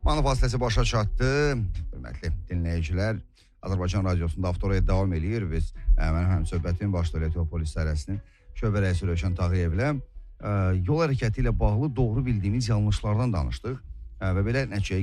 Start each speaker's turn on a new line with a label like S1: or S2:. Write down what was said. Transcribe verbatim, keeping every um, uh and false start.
S1: Manı fasilesi başa çatdı. Hörmətli dinləyicilər, Azərbaycan Radiosunda Avtoraya davam edir. Biz mənim həm söhbətim başlayır polis idarəsinin şöbə rəisi Rövşən Tağıyevlə yol hərəkəti ilə bağlı doğru bildiyimiz yanlışlardan danışdıq və belə nəticəyə